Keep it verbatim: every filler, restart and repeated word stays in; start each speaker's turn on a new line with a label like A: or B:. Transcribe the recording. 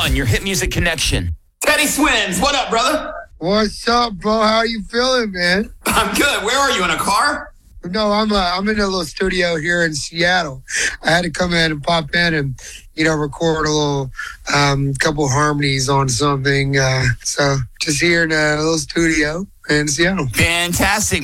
A: one, your hit music connection.
B: Teddy Swins, what up, brother?
C: What's up, bro? How you feeling, man?
B: I'm good. Where are you, in a car?
C: No, I'm uh, I'm in a little studio here in Seattle. I had to come in and pop in and, you know, record a little, um, couple harmonies on something. Uh, so just here in a little studio in Seattle.
A: Fantastic.